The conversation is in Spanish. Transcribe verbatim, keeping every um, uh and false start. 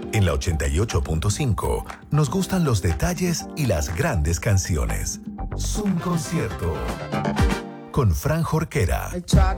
En la ochenta y ocho punto cinco nos gustan los detalles y las grandes canciones. Zoom Concierto con Fran Jorquera.